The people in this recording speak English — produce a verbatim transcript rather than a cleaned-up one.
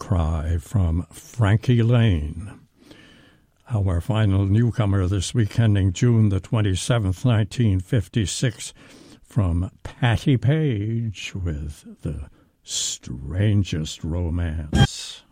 Cry from Frankie Lane. Our final newcomer this week, ending June the twenty-seventh, nineteen fifty-six, from Patti Page with The Strangest Romance.